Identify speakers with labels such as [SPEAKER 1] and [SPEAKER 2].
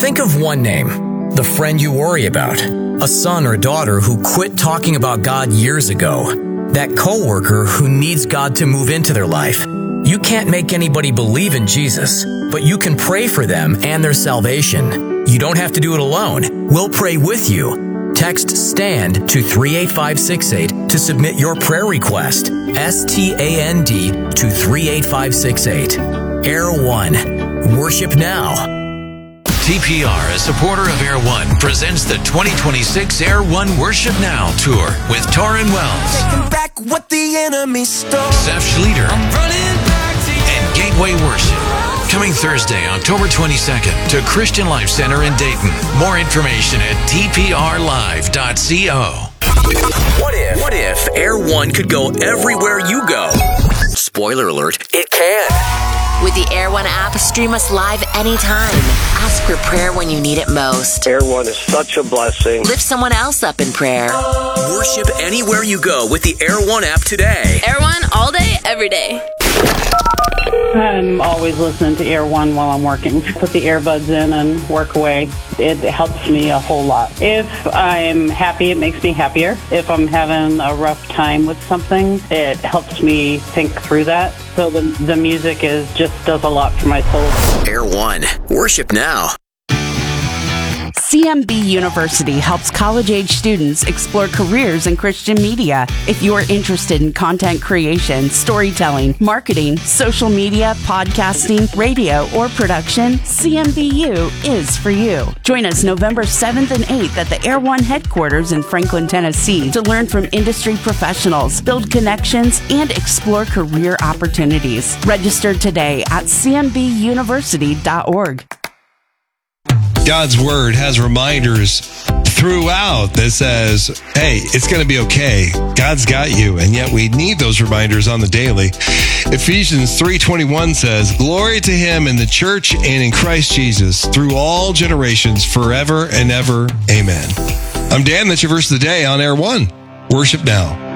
[SPEAKER 1] Think of one name, the friend you worry about, a son or daughter who quit talking about God years ago, that coworker who needs God to move into their life. You can't make anybody believe in Jesus, but you can pray for them and their salvation. You don't have to do it alone. We'll pray with you. Text STAND to 38568 to submit your prayer request. STAND to 38568. Air One. Worship now.
[SPEAKER 2] TPR, a supporter of Air One, presents the 2026 Air One Worship Now Tour with Torrin Wells,
[SPEAKER 3] Taking back what the enemy stole.
[SPEAKER 2] Seth Schlueter, and Gateway Worship. Coming Thursday, October 22nd to Christian Life Center in Dayton. More information at tprlive.co.
[SPEAKER 1] What if Air One could go everywhere you go? Spoiler alert, it can.
[SPEAKER 4] With the Air One app, stream us live anytime. Ask for prayer when you need it most.
[SPEAKER 5] Air One is such a blessing.
[SPEAKER 4] Lift someone else up in prayer.
[SPEAKER 1] Worship anywhere you go with the Air One app today.
[SPEAKER 6] Air One, all day, every day.
[SPEAKER 7] I'm always listening to Air One while I'm working. Put the earbuds in and work away. It helps me a whole lot. If I'm happy, it makes me happier. If I'm having a rough time with something, it helps me think through that. So the music just does a lot for my soul.
[SPEAKER 1] Air One. Worship now.
[SPEAKER 8] CMB University helps college-age students explore careers in Christian media. If you are interested in content creation, storytelling, marketing, social media, podcasting, radio, or production, CMBU is for you. Join us November 7th and 8th at the Air One headquarters in Franklin, Tennessee to learn from industry professionals, build connections, and explore career opportunities. Register today at cmbuniversity.org.
[SPEAKER 9] God's Word has reminders throughout that says, hey, it's going to be okay. God's got you. And yet we need those reminders on the daily. Ephesians 3:21 says, glory to him in the church and in Christ Jesus through all generations forever and ever. Amen. I'm Dan. That's your verse of the day on Air One. Worship now.